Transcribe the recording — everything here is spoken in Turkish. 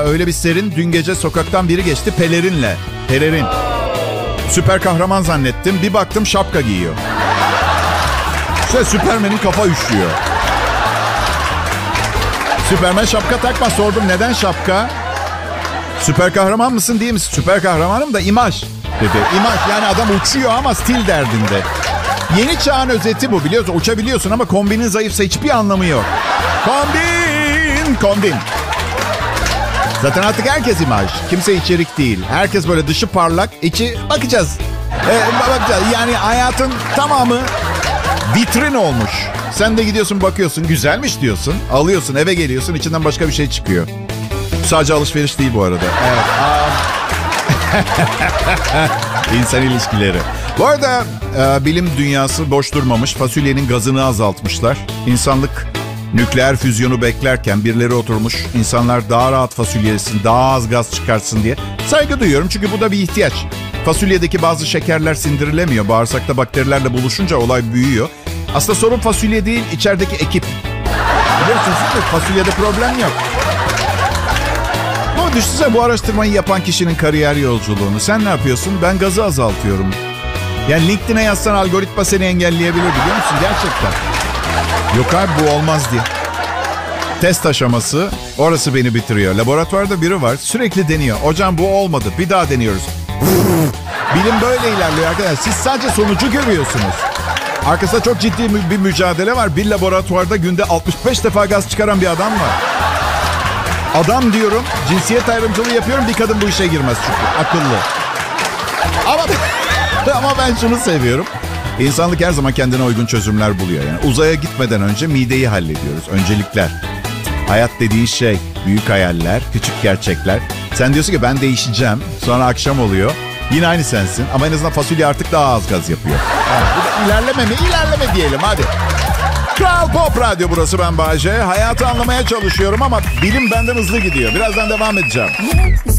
Öyle bir serin, dün gece sokaktan biri geçti pelerinle. Pelerin. Süper kahraman zannettim. Bir baktım şapka giyiyor. İşte Süpermen'in kafa üşüyor. Süpermen şapka takma, sordum neden şapka? Süper kahraman mısın değil misin? Süper kahramanım da imaj dedi. İmaj yani adam uçuyor ama stil derdinde. Yeni çağın özeti bu, biliyorsun. Uçabiliyorsun ama kombinin zayıfsa hiçbir anlamı yok. Kombin. Zaten artık herkes imaj. Kimse içerik değil. Herkes böyle dışı parlak, içi bakacağız. Bakacağız. Yani hayatın tamamı vitrin olmuş. Sen de gidiyorsun bakıyorsun, güzelmiş diyorsun. Alıyorsun, eve geliyorsun, içinden başka bir şey çıkıyor. Sadece alışveriş değil bu arada. Evet. İnsan ilişkileri. Bu arada bilim dünyası boş durmamış. Fasulyenin gazını azaltmışlar. İnsanlık nükleer füzyonu beklerken birileri oturmuş. İnsanlar daha rahat fasulye yesin, daha az gaz çıkarsın diye. Saygı duyuyorum çünkü bu da bir ihtiyaç. Fasulyedeki bazı şekerler sindirilemiyor. Bağırsakta bakterilerle buluşunca olay büyüyor. Aslında sorun fasulye değil, içerideki ekip. Biliyorsunuz değil mi? Fasulyede problem yok. Ama düşünsene bu araştırmayı yapan kişinin kariyer yolculuğunu. Sen ne yapıyorsun? Ben gazı azaltıyorum. Yani LinkedIn'e yazsan algoritma seni engelleyebilir, biliyor musun? Gerçekten. Yok abi bu olmaz diye. Test aşaması, orası beni bitiriyor. Laboratuvarda biri var, sürekli deniyor. Hocam bu olmadı, bir daha deniyoruz. Bilim böyle ilerliyor arkadaşlar. Siz sadece sonucu görüyorsunuz. Arkasında çok ciddi bir mücadele var. Bir laboratuvarda günde 65 defa gaz çıkaran bir adam var. Adam diyorum, cinsiyet ayrımcılığı yapıyorum. Bir kadın bu işe girmez çünkü. Akıllı. Ama ben şunu seviyorum. İnsanlık her zaman kendine uygun çözümler buluyor. Yani uzaya gitmeden önce mideyi hallediyoruz. Öncelikler. Hayat dediğin şey, büyük hayaller, küçük gerçekler. Sen diyorsun ki ben değişeceğim. Sonra akşam oluyor. Yine aynı sensin. Ama en azından fasulye artık daha az gaz yapıyor. Yani bu da ilerleme mi? İlerleme diyelim hadi. Kral Pop Radyo burası, ben Bayece. Hayatı anlamaya çalışıyorum ama bilim benden hızlı gidiyor. Birazdan devam edeceğim.